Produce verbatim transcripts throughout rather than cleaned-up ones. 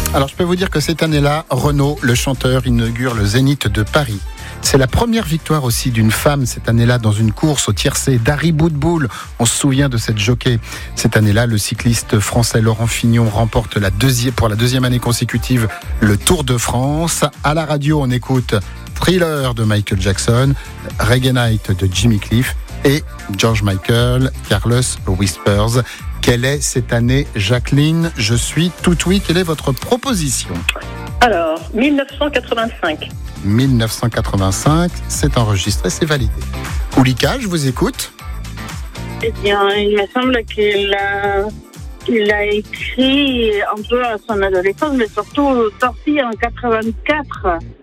Alors je peux vous dire que cette année-là, Renaud, le chanteur, inaugure le Zénith de Paris. C'est la première victoire aussi d'une femme cette année-là dans une course au tiercé d'Harry Bootbull. On se souvient de cette jockey. Cette année-là, le cycliste français Laurent Fignon remporte la deuxième, pour la deuxième année consécutive le Tour de France. À la radio, on écoute Thriller de Michael Jackson, Reggae Night de Jimmy Cliff et George Michael, Carlos Whispers. Quelle est cette année, Jacqueline? Je suis tout oui. Quelle est votre proposition? Alors, dix-neuf cent quatre-vingt-cinq. dix-neuf cent quatre-vingt-cinq, c'est enregistré, c'est validé. Oulika, je vous écoute. Eh bien, il me semble qu'il a, qu'il a écrit un peu à son adolescence, mais surtout sorti en quatre-vingt-quatre.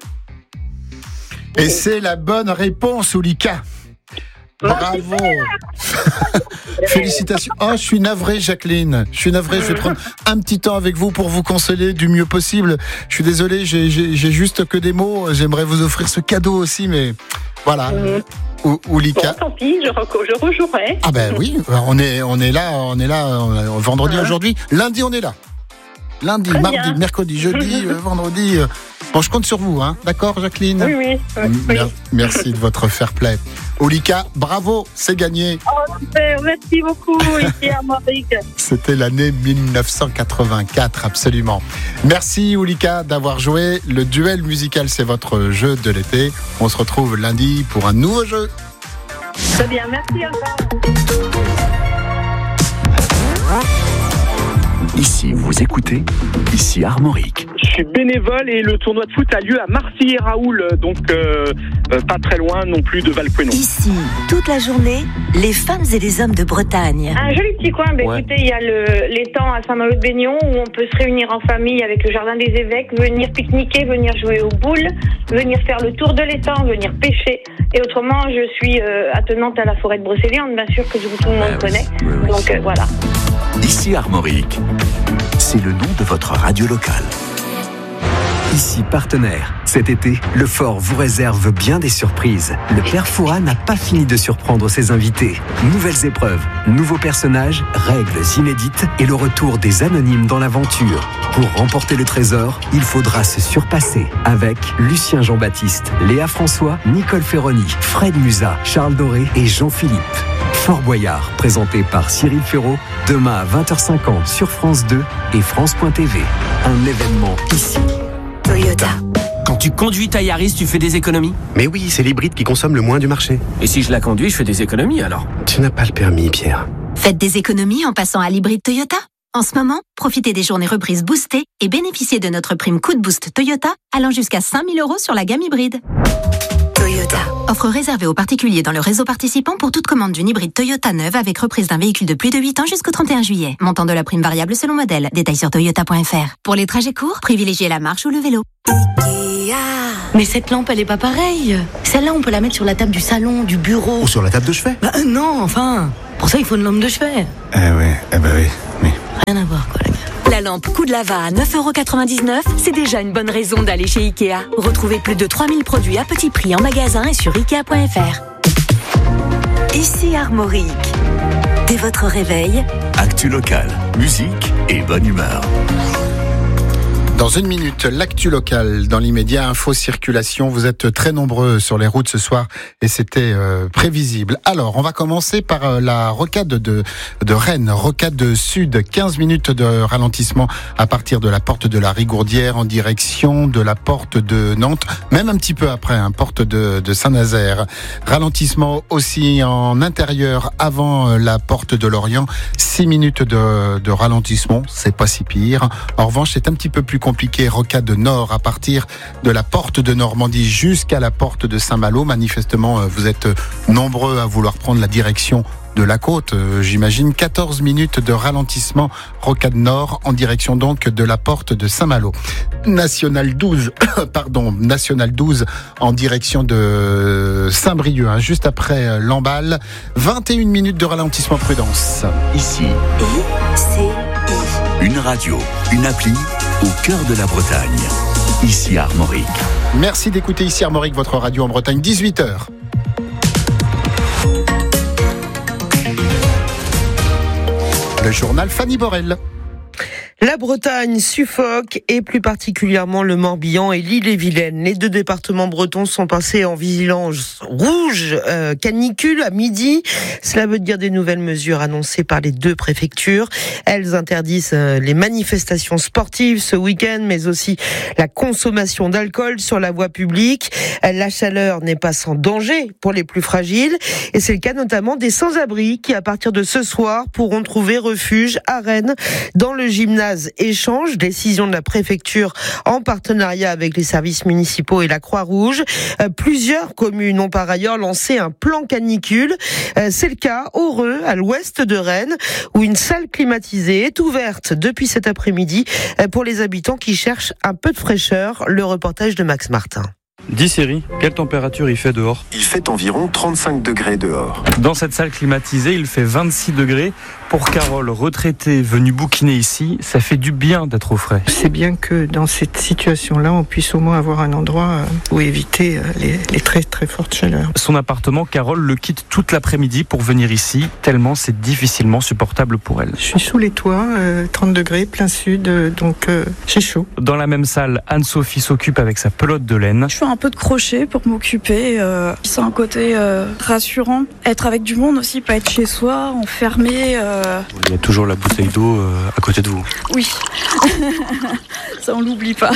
Et c'est la bonne réponse, Oulika. Bravo. Félicitations. Oh, je suis navré, Jacqueline. Je suis navré. Je vais prendre un petit temps avec vous pour vous consoler du mieux possible. Je suis désolé, j'ai, j'ai, j'ai juste que des mots. J'aimerais vous offrir ce cadeau aussi, mais voilà. Mmh. Oulika. Bon, tant pis, je, je rejouerai. Ah ben oui, on est, on est là, on est là. On, vendredi, mmh. aujourd'hui. Lundi, on est là. Lundi, Très mardi, bien. mercredi, jeudi, euh, vendredi. Euh... Bon, je compte sur vous, hein. D'accord, Jacqueline? Oui, oui. oui. Mer- merci de votre fair play. Oulika, bravo, c'est gagné. Oh, super, merci beaucoup, ici à Armorique. C'était l'année dix-neuf cent quatre-vingt-quatre, absolument. Merci, Oulika, d'avoir joué. Le duel musical, c'est votre jeu de l'été. On se retrouve lundi pour un nouveau jeu. Très bien, merci encore. Ici, vous écoutez, ici Armorique. Je suis bénévole et le tournoi de foot a lieu à Marcilly-et-Raoul, donc euh, euh, pas très loin non plus de Valpuénon. Ici, toute la journée, les femmes et les hommes de Bretagne. Un joli petit coin, bah, ouais. Écoutez, il y a le, l'étang à Saint-Malo-de-Baignon où on peut se réunir en famille avec le jardin des évêques, venir pique-niquer, venir jouer aux boules, venir faire le tour de l'étang, venir pêcher. Et autrement, je suis euh, attenante à la forêt de Brocéliande, bien sûr que tout le monde ouais, connaît. Oui, oui, donc euh, voilà. Ici Armorique, c'est le nom de votre radio locale. Ici partenaire. Cet été, le Fort vous réserve bien des surprises. Le Père Fouras n'a pas fini de surprendre ses invités. Nouvelles épreuves, nouveaux personnages, règles inédites et le retour des anonymes dans l'aventure. Pour remporter le trésor, il faudra se surpasser avec Lucien Jean-Baptiste, Léa François, Nicole Ferroni, Fred Musa, Charles Doré et Jean-Philippe. Fort Boyard, présenté par Cyril Ferraud, demain à vingt heures cinquante sur France deux et France point T V. Un événement ici. Toyota. Quand tu conduis ta Yaris, tu fais des économies? Mais oui, c'est l'hybride qui consomme le moins du marché. Et si je la conduis, je fais des économies alors? Tu n'as pas le permis, Pierre. Faites des économies en passant à l'hybride Toyota. En ce moment, profitez des journées reprises boostées et bénéficiez de notre prime coup de boost Toyota allant jusqu'à cinq mille euros sur la gamme hybride. Toyota. Offre réservée aux particuliers dans le réseau participant pour toute commande d'une hybride Toyota neuve avec reprise d'un véhicule de plus de huit ans jusqu'au trente et un juillet. Montant de la prime variable selon modèle. Détails sur toyota point f r. Pour les trajets courts, privilégiez la marche ou le vélo. Mais cette lampe, elle est pas pareille. Celle-là, on peut la mettre sur la table du salon, du bureau. Ou sur la table de chevet. Bah euh, non, enfin. Pour ça, il faut une lampe de chevet. Eh ouais, eh bah oui, oui. Rien à voir, quoi, la gars. La lampe Coup de Lava à neuf euros quatre-vingt-dix-neuf, c'est déjà une bonne raison d'aller chez Ikea. Retrouvez plus de trois mille produits à petit prix en magasin et sur ikea point f r. Ici Armorique. Dès votre réveil, actu locale, musique et bonne humeur. Dans une minute, l'actu locale. Dans l'immédiat, info circulation. Vous êtes très nombreux sur les routes ce soir et c'était euh, prévisible. Alors, on va commencer par euh, la rocade de, de Rennes. Rocade Sud, quinze minutes de ralentissement à partir de la porte de la Rigourdière en direction de la porte de Nantes. Même un petit peu après, hein, porte de, de Saint-Nazaire. Ralentissement aussi en intérieur avant la porte de Lorient. six minutes de, de ralentissement, c'est pas si pire. En revanche, c'est un petit peu plus compliqué, rocade nord à partir de la porte de Normandie jusqu'à la porte de Saint-Malo. Manifestement, vous êtes nombreux à vouloir prendre la direction de la côte, j'imagine. quatorze minutes de ralentissement, rocade nord en direction donc de la porte de Saint-Malo. National douze, pardon, National douze en direction de Saint-Brieuc, hein, juste après Lamballe. vingt et une minutes de ralentissement, prudence. Ici, I C I. Une radio, une appli au cœur de la Bretagne. Ici Armorique. Merci d'écouter Ici Armorique, votre radio en Bretagne, dix-huit heures. Le journal Fanny Borel. La La Bretagne suffoque et plus particulièrement le Morbihan et l'Ille-et-Vilaine. Les deux départements bretons sont passés en vigilance rouge, euh, canicule à midi. Cela veut dire des nouvelles mesures annoncées par les deux préfectures. Elles interdisent euh, les manifestations sportives ce week-end, mais aussi la consommation d'alcool sur la voie publique. La chaleur n'est pas sans danger pour les plus fragiles et c'est le cas notamment des sans-abri qui, à partir de ce soir, pourront trouver refuge à Rennes dans le gymnase Échange. Décision de la préfecture en partenariat avec les services municipaux et la Croix-Rouge. Euh, plusieurs communes ont par ailleurs lancé un plan canicule. Euh, c'est le cas au Reux, à l'ouest de Rennes, où une salle climatisée est ouverte depuis cet après-midi euh, pour les habitants qui cherchent un peu de fraîcheur. Le reportage de Max Martin. Dis Siri, quelle température il fait dehors ? Il fait environ trente-cinq degrés dehors. Dans cette salle climatisée, il fait vingt-six degrés. Pour Carole, retraitée, venue bouquiner ici, ça fait du bien d'être au frais. C'est bien que dans cette situation-là, on puisse au moins avoir un endroit où éviter les, les très très fortes chaleurs. Son appartement, Carole le quitte toute l'après-midi pour venir ici, tellement c'est difficilement supportable pour elle. Je suis sous les toits, euh, trente degrés, plein sud, euh, donc euh, j'ai chaud. Dans la même salle, Anne-Sophie s'occupe avec sa pelote de laine. Je fais un peu de crochet pour m'occuper. Euh, c'est un côté euh, rassurant. Être avec du monde aussi, pas être chez soi, enfermé. Euh... Il y a toujours la bouteille d'eau euh, à côté de vous. Oui, ça on l'oublie pas.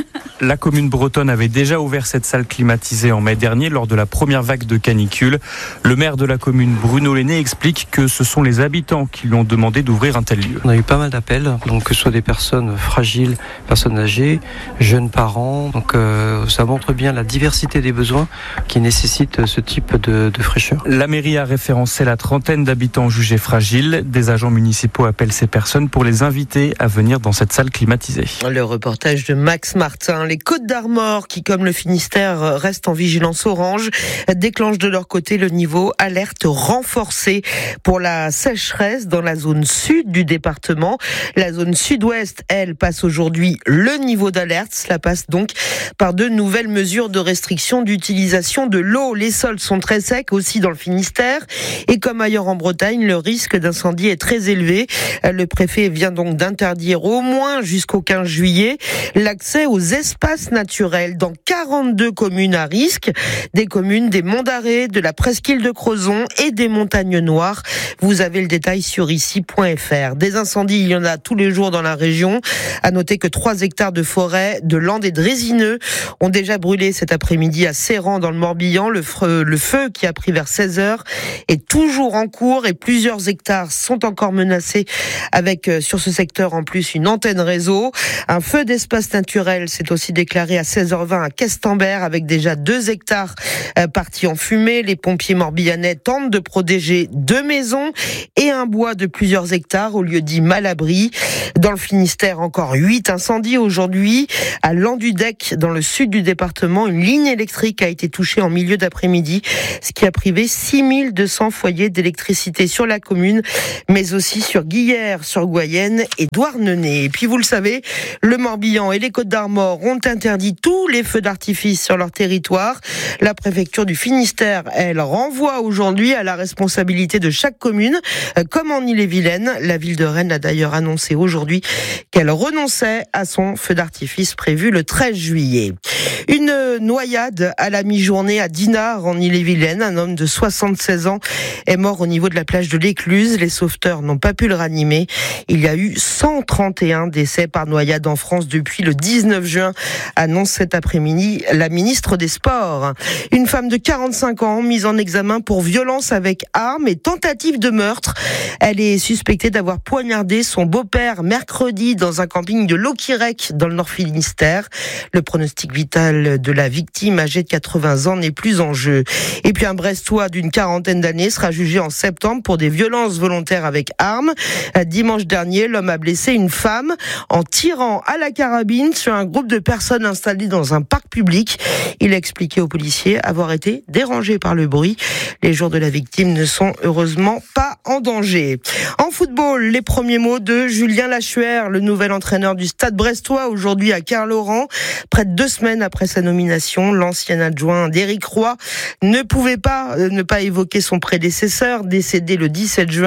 La commune bretonne avait déjà ouvert cette salle climatisée en mai dernier lors de la première vague de canicule. Le maire de la commune, Bruno Lenné, explique que ce sont les habitants qui lui ont demandé d'ouvrir un tel lieu. On a eu pas mal d'appels, donc que ce soit des personnes fragiles, personnes âgées, jeunes parents. Donc euh, ça montre bien la diversité des besoins qui nécessitent ce type de, de fraîcheur. La mairie a référencé la trentaine d'habitants jugés fragiles. Des agents municipaux appellent ces personnes pour les inviter à venir dans cette salle climatisée. Le reportage de Max Martin. Les Côtes-d'Armor, qui comme le Finistère restent en vigilance orange, déclenchent de leur côté le niveau alerte renforcé pour la sécheresse dans la zone sud du département. La zone sud-ouest, elle, passe aujourd'hui le niveau d'alerte. Cela passe donc par de nouvelles mesures de restriction d'utilisation de l'eau. Les sols sont très secs aussi dans le Finistère et comme ailleurs en Bretagne, le risque d'incendie est très élevé. Le préfet vient donc d'interdire au moins jusqu'au quinze juillet l'accès aux espaces naturels dans quarante-deux communes à risque, des communes des Monts d'Arrée, de la presqu'île de Crozon et des Montagnes Noires. Vous avez le détail sur ici point f r. Des incendies, il y en a tous les jours dans la région. À noter que trois hectares de forêt, de landes et de résineux ont déjà brûlé cet après-midi à Serran dans le Morbihan. Le feu, le feu qui a pris vers seize heures est toujours en cours et plusieurs hectares sont encore menacés avec sur ce secteur en plus une antenne réseau. Un feu d'espace naturel s'est aussi déclaré à seize heures vingt à Questembert avec déjà deux hectares partis en fumée. Les pompiers morbihanais tentent de protéger deux maisons et un bois de plusieurs hectares au lieu dit Malabry. Dans le Finistère, encore huit incendies aujourd'hui. À Landudec, dans le sud du département, une ligne électrique a été touchée en milieu d'après-midi, ce qui a privé six mille deux cents foyers d'électricité sur la commune, mais aussi sur Guillères, sur Goyenne et Douarnenez. Et puis vous le savez, le Morbihan et les Côtes-d'Armor ont interdit tous les feux d'artifice sur leur territoire. La préfecture du Finistère, elle, renvoie aujourd'hui à la responsabilité de chaque commune, comme en Ille-et-Vilaine. La ville de Rennes a d'ailleurs annoncé aujourd'hui qu'elle renonçait à son feu d'artifice prévu le treize juillet. Une noyade à la mi-journée à Dinard en Ille-et-Vilaine. Un homme de soixante-seize ans est mort au niveau de la plage de l'Écluse. Les sauveteurs n'ont pas pu le ranimer. Il y a eu cent trente et un décès par noyade en France depuis le dix-neuf juin, annonce cet après-midi la ministre des Sports. Une femme de quarante-cinq ans mise en examen pour violence avec arme et tentative de meurtre. Elle est suspectée d'avoir poignardé son beau-père mercredi dans un camping de Loquirec dans le Nord Finistère. Le pronostic vital de la victime âgée de quatre-vingts ans n'est plus en jeu. Et puis un Brestois d'une quarantaine d'années sera jugé en septembre pour des violences volontaires avec arme. Dimanche dernier, l'homme a blessé une femme en tirant à la carabine sur un groupe de personnes installées dans un parc public. Il a expliqué aux policiers avoir été dérangé par le bruit. Les jours de la victime ne sont heureusement pas en danger. En football, les premiers mots de Julien Lachuer, le nouvel entraîneur du Stade brestois, aujourd'hui à Carlaurent. Près de deux semaines après sa nomination, l'ancien adjoint d'Éric Roy ne pouvait pas euh, ne pas évoquer son prédécesseur, décédé le dix-sept juin.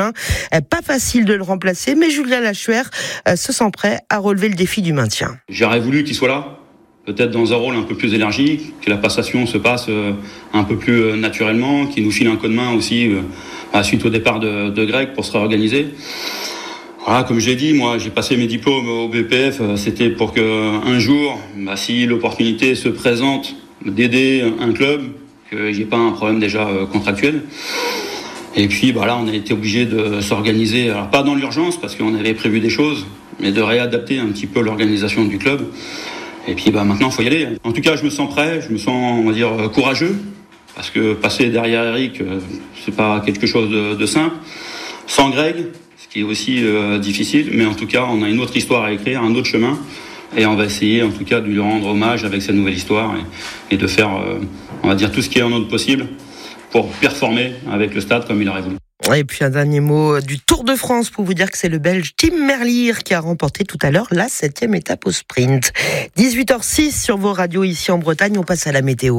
Pas facile de le remplacer, mais Julien Lachuer se sent prêt à relever le défi du maintien. J'aurais voulu qu'il soit là, peut-être dans un rôle un peu plus élargi, que la passation se passe un peu plus naturellement, qu'il nous file un coup de main aussi suite au départ de, de Greg pour se réorganiser. Voilà, comme je l'ai dit, moi j'ai passé mes diplômes au B P F, c'était pour qu'un jour, bah, si l'opportunité se présente d'aider un club, que j'ai pas un problème déjà contractuel. Et puis bah, là on a été obligé de s'organiser, alors pas dans l'urgence parce qu'on avait prévu des choses, mais de réadapter un petit peu l'organisation du club. Et puis bah, maintenant il faut y aller. En tout cas je me sens prêt, je me sens on va dire courageux, parce que passer derrière Eric, c'est pas quelque chose de, de simple. Sans Greg, qui est aussi euh, difficile, mais en tout cas, on a une autre histoire à écrire, un autre chemin, et on va essayer, en tout cas, de lui rendre hommage avec cette nouvelle histoire et, et de faire, euh, on va dire, tout ce qui est en notre possible pour performer avec le stade comme il aurait voulu. Et puis un dernier mot du Tour de France pour vous dire que c'est le Belge Tim Merlier qui a remporté tout à l'heure la septième étape au sprint. dix-huit heures six sur vos radios ici en Bretagne, on passe à la météo.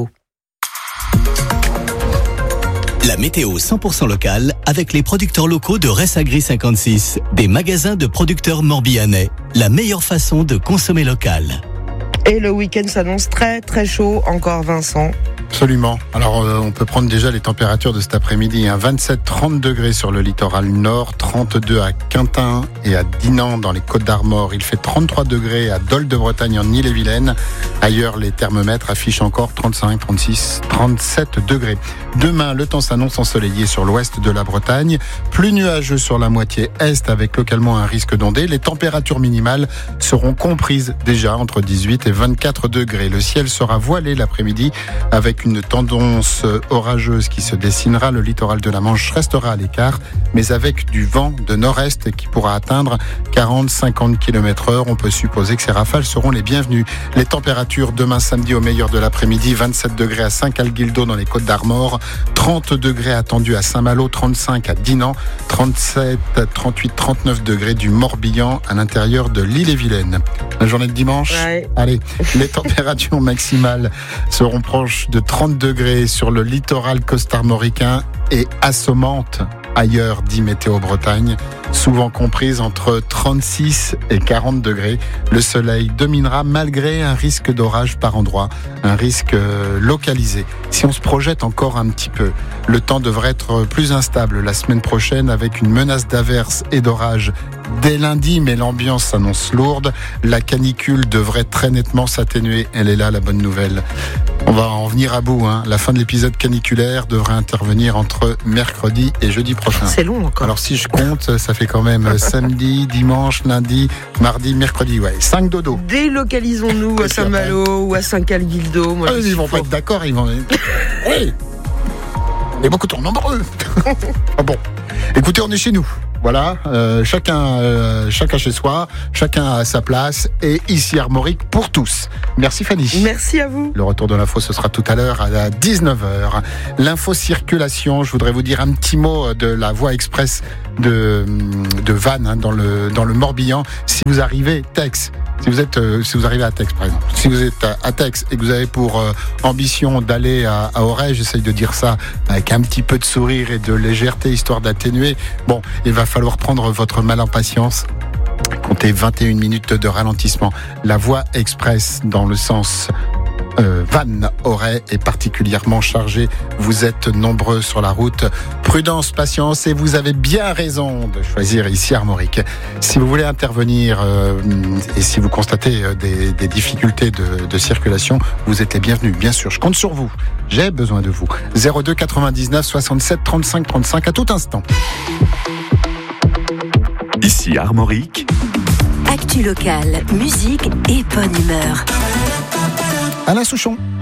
La météo cent pour cent locale avec les producteurs locaux de Ressagri cinquante-six, des magasins de producteurs morbihanais. La meilleure façon de consommer local. Et le week-end s'annonce très très chaud encore, Vincent. Absolument. Alors euh, on peut prendre déjà les températures de cet après-midi. Hein. vingt-sept à trente degrés sur le littoral nord, trente-deux à Quintin et à Dinan dans les Côtes-d'Armor. Il fait trente-trois degrés à Dol de Bretagne en Ille-et-Vilaine. Ailleurs, les thermomètres affichent encore trente-cinq, trente-six, trente-sept degrés. Demain, le temps s'annonce ensoleillé sur l'ouest de la Bretagne. Plus nuageux sur la moitié est avec localement un risque d'ondée. Les températures minimales seront comprises déjà entre dix-huit et vingt-quatre degrés. Le ciel sera voilé l'après-midi avec une tendance orageuse qui se dessinera. Le littoral de la Manche restera à l'écart, mais avec du vent de nord-est qui pourra atteindre quarante à cinquante kilomètres heure. On peut supposer que ces rafales seront les bienvenues. Les températures demain samedi au meilleur de l'après-midi, vingt-sept degrés à Saint-Calguildo dans les Côtes-d'Armor, trente degrés attendus à Saint-Malo, trente-cinq à Dinan, trente-sept, trente-huit, trente-neuf degrés du Morbihan à l'intérieur de l'Ille-et-Vilaine. La journée de dimanche, ouais. Allez, les températures maximales seront proches de trente degrés sur le littoral costarmoricain et assommantes ailleurs, dit Météo Bretagne, souvent comprise entre trente-six et quarante degrés. Le soleil dominera malgré un risque d'orage par endroit, un risque localisé. Si on se projette encore un petit peu, le temps devrait être plus instable la semaine prochaine avec une menace d'averse et d'orage dès lundi, mais l'ambiance s'annonce lourde. La canicule devrait très nettement s'atténuer. Elle est là, la bonne nouvelle. On va en venir à bout. Hein. La fin de l'épisode caniculaire devrait intervenir entre mercredi et jeudi prochain. C'est long encore. Alors si je compte, ça fait quand même samedi, dimanche, lundi, mardi, mercredi. Ouais, cinq dodos. Délocalisons-nous à Saint-Malo ou à Saint-Calguildo. Moi, ah, ils vont pas être d'accord. Ils vont. Oui. On est beaucoup trop nombreux. Ah bon. Écoutez, on est chez nous. Voilà, euh, chacun, euh, chacun chez soi, chacun à sa place, et ici Armorique pour tous. Merci Fanny. Merci à vous. Le retour de l'info, ce sera tout à l'heure à dix-neuf heures. L'info circulation, je voudrais vous dire un petit mot de la voie express de, de Vannes, hein, dans le, dans le Morbihan. Si vous arrivez, Tex. Si vous êtes, euh, si vous arrivez à Tex, par exemple, si vous êtes à, à Tex et que vous avez pour euh, ambition d'aller à, à Auray, j'essaye de dire ça avec un petit peu de sourire et de légèreté, histoire d'atténuer. Bon, il va falloir prendre votre mal en patience. Comptez vingt et une minutes de ralentissement. La voie express dans le sens Euh, Vannes-Auray est particulièrement chargée. Vous êtes nombreux sur la route. Prudence, patience, et vous avez bien raison de choisir ici Armorique. Si vous voulez intervenir euh, et si vous constatez des, des difficultés de, de circulation, vous êtes les bienvenus. Bien sûr, je compte sur vous. J'ai besoin de vous. zéro deux quatre-vingt-dix-neuf soixante-sept trente-cinq trente-cinq à tout instant. Ici Armorique. Actu locale, musique et bonne humeur. Alain Souchon.